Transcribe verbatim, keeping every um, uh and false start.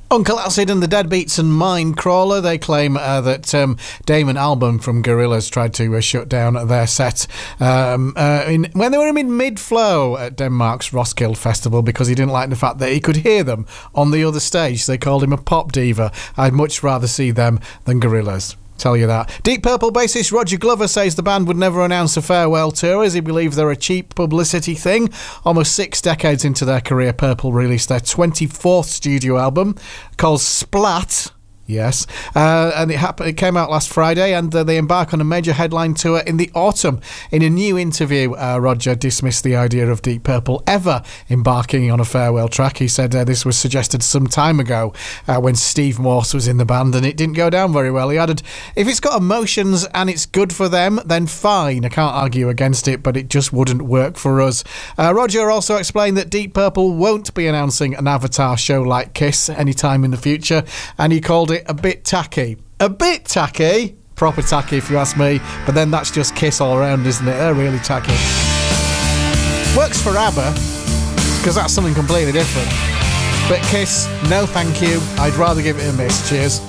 Uncle Acid and the Deadbeats and Mindcrawler, they claim uh, that um, Damon Albarn from Gorillaz tried to uh, shut down their set um, uh, in, when they were in mid-flow at Denmark's Roskilde Festival because he didn't like the fact that he could hear them on the other stage. So they called him a pop diva. I'd much rather see them than Gorillaz. Tell you that. Deep Purple bassist Roger Glover says the band would never announce a farewell tour as he believes they're a cheap publicity thing. Almost six decades into their career, Purple released their twenty-fourth studio album called Splat. Yes, uh, and it happened. It came out last Friday, and uh, they embark on a major headline tour in the autumn. In a new interview, uh, Roger dismissed the idea of Deep Purple ever embarking on a farewell track. He said uh, this was suggested some time ago uh, when Steve Morse was in the band, and it didn't go down very well. He added, "If it's got emotions and it's good for them, then fine. I can't argue against it, but it just wouldn't work for us." Uh, Roger also explained that Deep Purple won't be announcing an Avatar show like Kiss anytime in the future, and he called it a bit tacky. A bit tacky? Proper tacky if you ask me, but then that's just Kiss all around, isn't it? They're really tacky. Works for ABBA, because that's something completely different. But Kiss, no thank you. I'd rather give it a miss. Cheers.